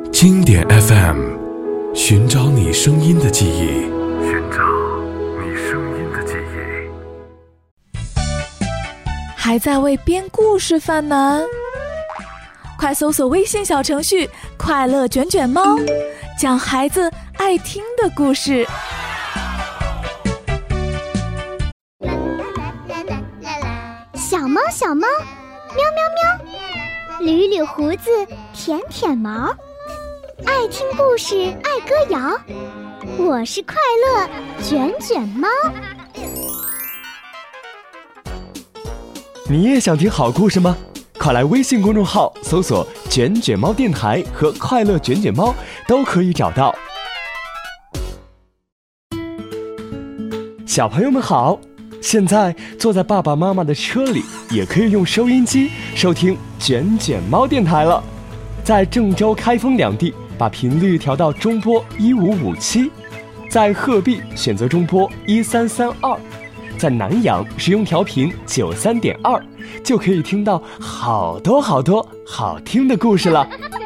经典 FM， 寻找你声音的记忆， 寻找你声音的记忆。 还在为编故事犯难？快搜索微信小程序快乐卷卷猫，讲孩子爱听的故事。 小猫小猫，喵喵喵，捋捋胡子，舔舔毛，爱听故事，爱歌谣，我是快乐卷卷猫。 你也想听好故事吗？快来微信公众号搜索卷卷猫电台和快乐卷卷猫，都可以找到。小朋友们好，现在坐在爸爸妈妈的车里，也可以用收音机收听卷卷猫电台了。在郑州、开封两地把频率调到中波1557，在鹤壁选择中波1332，在南阳使用调频93.2，就可以听到好多好听的故事了。